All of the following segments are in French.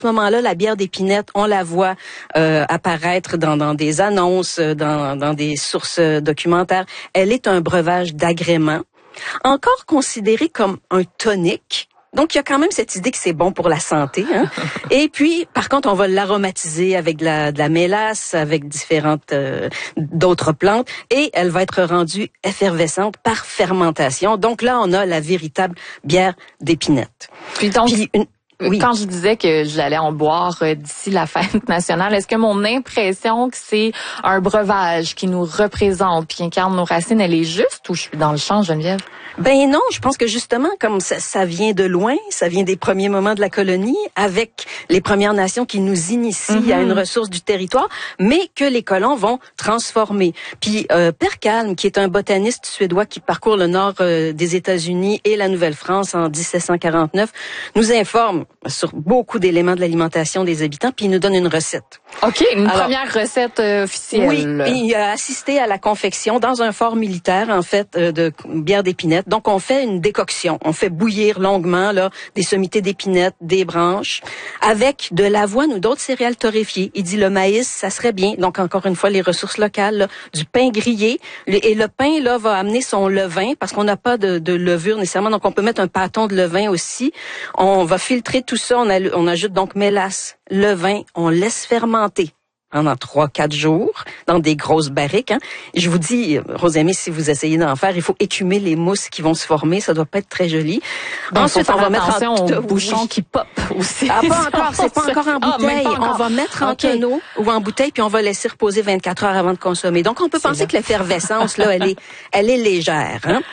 ce moment-là, la bière d'épinette, on la voit apparaître dans des annonces, dans des sources documentaires. Elle est un breuvage d'agrément, encore considéré comme un tonique. Donc, il y a quand même cette idée que c'est bon pour la santé. Hein? Et puis, par contre, on va l'aromatiser avec de la mélasse, avec différentes d'autres plantes, et elle va être rendue effervescente par fermentation. Donc là, on a la véritable bière d'épinette. Puis donc, oui. Quand je disais que j'allais en boire d'ici la fête nationale, est-ce que mon impression que c'est un breuvage qui nous représente, qui incarne nos racines, elle est juste ou je suis dans le champ, Geneviève? Ben non, je pense que justement, comme ça vient de loin, ça vient des premiers moments de la colonie, avec les Premières Nations qui nous initient à une ressource du territoire, mais que les colons vont transformer. Puis Per Kalm, qui est un botaniste suédois qui parcourt le nord des États-Unis et la Nouvelle-France en 1749, nous informe sur beaucoup d'éléments de l'alimentation des habitants, puis il nous donne une recette. OK, première recette officielle. Oui, il a assisté à la confection dans un fort militaire, en fait, de bière d'épinette. Donc, on fait une décoction. On fait bouillir longuement là des sommités d'épinette, des branches, avec de l'avoine ou d'autres céréales torréfiées. Il dit le maïs, ça serait bien. Donc, encore une fois, les ressources locales, là, du pain grillé. Et le pain, là, va amener son levain, parce qu'on n'a pas de levure nécessairement. Donc, on peut mettre un pâton de levain aussi. On va filtrer tout ça. On ajoute donc mélasse, levain. On laisse fermenter pendant 3-4 jours dans des grosses barriques. Hein. Et je vous dis, Rosemée, si vous essayez d'en faire, il faut écumer les mousses qui vont se former. Ça doit pas être très joli. Donc, ensuite, on va mettre en bouchon qui pop aussi. Ah, pas encore. C'est pas encore en bouteille. On va mettre en tonneau ou en bouteille, puis on va laisser reposer 24 heures avant de consommer. Donc, on peut penser que l'effervescence, là, elle est légère. Hein.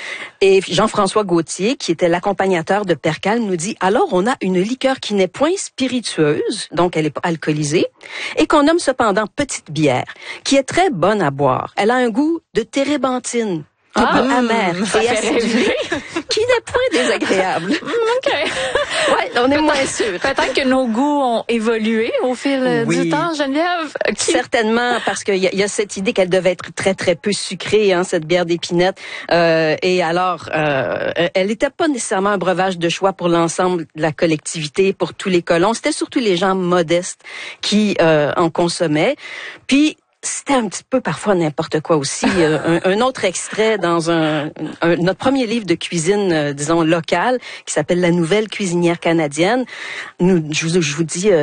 Et Jean-François Gauthier, qui était l'accompagnateur de Per Kalm, nous dit, alors on a une liqueur qui n'est point spiritueuse, donc elle est pas alcoolisée, et qu'on nomme cependant petite bière, qui est très bonne à boire. Elle a un goût de térébenthine, un peu amer et acidulé, qui n'est point désagréable. OK. Ouais, on est moins sûr. Peut-être que nos goûts ont évolué au fil du temps, Geneviève. Certainement, parce qu'il y a cette idée qu'elle devait être très, très peu sucrée, hein, cette bière d'épinette. Et alors, elle n'était pas nécessairement un breuvage de choix pour l'ensemble de la collectivité, pour tous les colons. C'était surtout les gens modestes qui en consommaient. Puis, c'était un petit peu parfois n'importe quoi aussi. Un autre extrait dans notre premier livre de cuisine, disons, locale, qui s'appelle La Nouvelle cuisinière canadienne. Je vous dis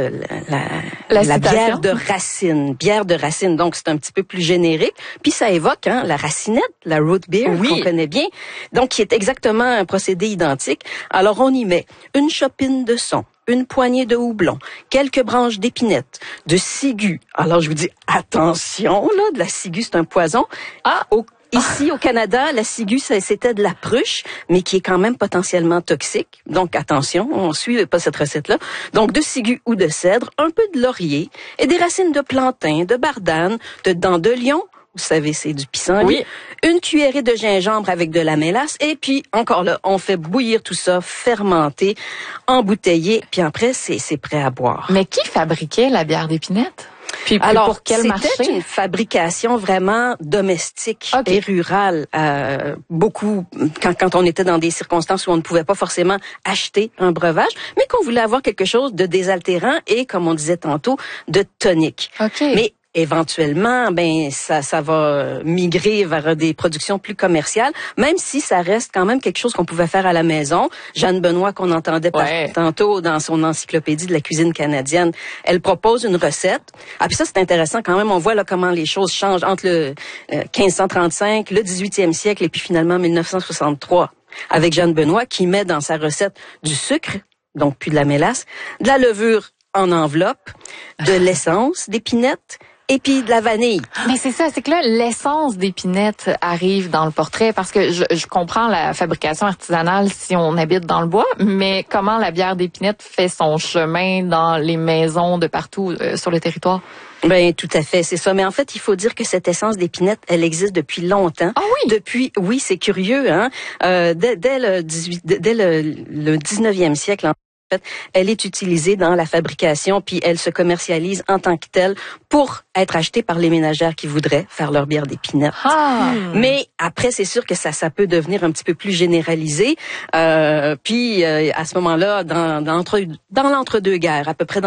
la bière de racine. Bière de racine, donc c'est un petit peu plus générique. Puis ça évoque la racinette, la root beer, qu'on connaît bien. Donc, qui est exactement un procédé identique. Alors, on y met une chopine de son, une poignée de houblon, quelques branches d'épinette, de ciguë. Alors, je vous dis, attention, là, de la ciguë, c'est un poison. Ici, au Canada, la ciguë, c'était de la pruche, mais qui est quand même potentiellement toxique. Donc, attention, on suit pas cette recette-là. Donc, de ciguë ou de cèdre, un peu de laurier et des racines de plantain, de bardane, de dents de lion. Vous savez, c'est du pissenlit. Oui. Une cuillerée de gingembre avec de la mélasse. Et puis, encore là, on fait bouillir tout ça, fermenter, embouteiller. Puis après, c'est prêt à boire. Mais qui fabriquait la bière d'épinette? Puis alors, pour quel marché? C'était une fabrication vraiment domestique et rurale. Beaucoup, quand on était dans des circonstances où on ne pouvait pas forcément acheter un breuvage, mais qu'on voulait avoir quelque chose de désaltérant et, comme on disait tantôt, de tonique. Mais éventuellement, ça va migrer vers des productions plus commerciales, même si ça reste quand même quelque chose qu'on pouvait faire à la maison. Jeanne Benoît, qu'on entendait tantôt dans son encyclopédie de la cuisine canadienne, elle propose une recette. Ah, puis ça, c'est intéressant quand même. On voit là comment les choses changent entre le 1535, le 18e siècle et puis finalement 1963, avec Jeanne Benoît qui met dans sa recette du sucre, donc plus de la mélasse, de la levure en enveloppe, de l'essence d'épinette, et puis de la vanille. Mais c'est ça, c'est que là, l'essence d'épinette arrive dans le portrait, parce que je comprends la fabrication artisanale si on habite dans le bois, mais comment la bière d'épinette fait son chemin dans les maisons de partout sur le territoire? Ben tout à fait, c'est ça. Mais en fait, il faut dire que cette essence d'épinette, elle existe depuis longtemps. Ah oui. Oui, c'est curieux, hein. Dès le 19e siècle. En fait, elle est utilisée dans la fabrication, puis elle se commercialise en tant que telle pour être achetée par les ménagères qui voudraient faire leur bière d'épinette. Mais après, c'est sûr que ça peut devenir un petit peu plus généralisé. Puis à ce moment-là, dans l'entre-deux-guerres, à peu près